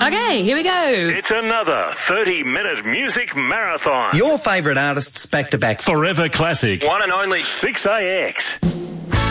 Okay, here we go. It's another 30-minute music marathon. Your favourite artists back to back. Forever classic. One and only 6AX.